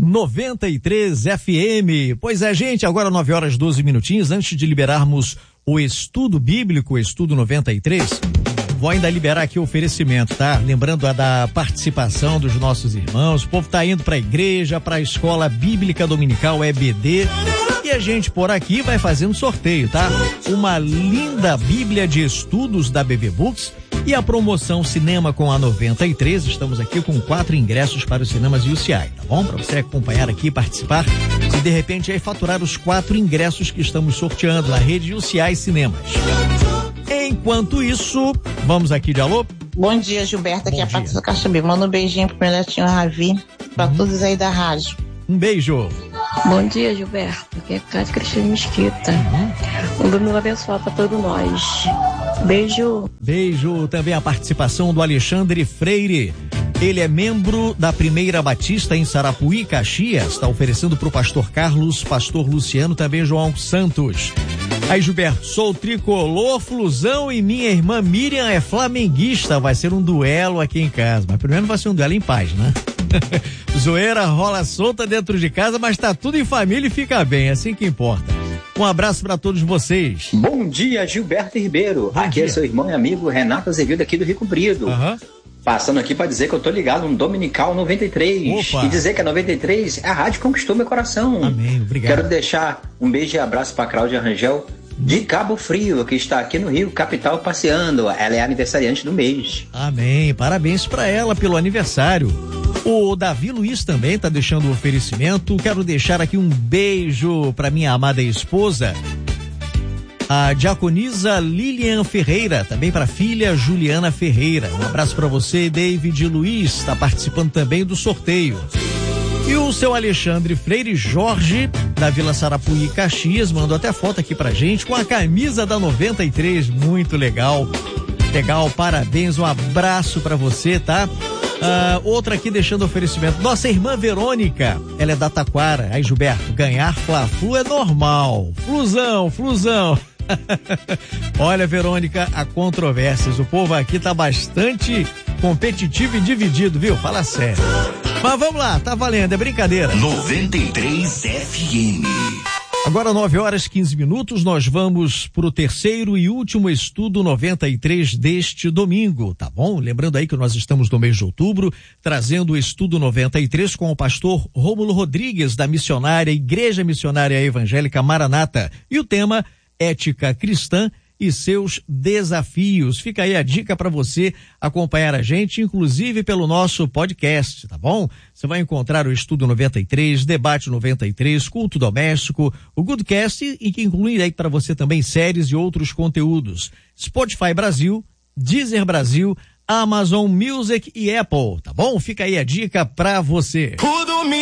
93 FM. Pois é, gente, agora 9h12. Antes de liberarmos o estudo bíblico, o estudo 93, vou ainda liberar aqui o oferecimento, tá? Lembrando da participação dos nossos irmãos. O povo tá indo pra igreja, pra escola bíblica dominical EBD. E a gente por aqui vai fazendo sorteio, tá? Uma linda Bíblia de Estudos da BB Books e a promoção Cinema com a 93. Estamos aqui com 4 ingressos para os cinemas UCI, tá bom? Para você acompanhar aqui, participar e de repente aí faturar os 4 ingressos que estamos sorteando na rede UCI Cinemas. Enquanto isso, vamos aqui de alô? Bom dia, Gilberto, aqui é a Patrícia Caxambi. Manda um beijinho pro meu netinho Ravi, pra todos aí da rádio. Um beijo. Bom dia, Gilberto. Aqui é a Cátia Cristina Mesquita. Um domingo abençoado para todos nós. Beijo. Beijo. Também a participação do Alexandre Freire. Ele é membro da Primeira Batista em Sarapuí, Caxias. Está oferecendo para o pastor Carlos, pastor Luciano, também João Santos. Aí, Gilberto, sou tricolor, Flusão e minha irmã Miriam é flamenguista. Vai ser um duelo aqui em casa. Mas primeiro vai ser um duelo em paz, né? Zoeira rola solta dentro de casa, mas tá tudo em família e fica bem, assim que importa. Um abraço para todos vocês. Bom dia, Gilberto Ribeiro. Bom aqui dia. É seu irmão e amigo Renato Azevedo aqui do Rio Comprido. Passando aqui para dizer que eu tô ligado no Dominical 93. Opa. E dizer que a 93, a rádio conquistou meu coração. Amém, obrigado. Quero deixar um beijo e abraço para Cláudia Rangel de Cabo Frio, que está aqui no Rio, capital, passeando. Ela é a aniversariante do mês. Amém, parabéns para ela pelo aniversário. O Davi Luiz também tá deixando o oferecimento. Quero deixar aqui um beijo para minha amada esposa, a diaconisa Lilian Ferreira, também para a filha Juliana Ferreira. Um abraço para você, David Luiz, está participando também do sorteio. E o seu Alexandre Freire Jorge, da Vila Sarapuí, Caxias, mandou até foto aqui pra gente com a camisa da 93, muito legal. Legal, parabéns, um abraço pra você, tá? Outra aqui deixando oferecimento, nossa irmã Verônica, ela é da Taquara. Aí, Gilberto, ganhar Fla-Flu é normal. Flusão. Olha, Verônica, há controvérsias, o povo aqui tá bastante competitivo e dividido, viu? Fala sério. Mas vamos lá, tá valendo, é brincadeira. 93 FM. Agora 9h15, nós vamos pro terceiro e último estudo 93 deste domingo, tá bom? Lembrando aí que nós estamos no mês de outubro, trazendo o estudo 93 com o pastor Rômulo Rodrigues, da Igreja Missionária Evangélica Maranata. E o tema, ética cristã e seus desafios. Fica aí a dica para você acompanhar a gente, inclusive pelo nosso podcast, tá bom? Você vai encontrar o Estudo 93, Debate 93, Culto Doméstico, o Goodcast e que inclui aí para você também séries e outros conteúdos. Spotify Brasil, Deezer Brasil, Amazon Music e Apple, tá bom? Fica aí a dica para você.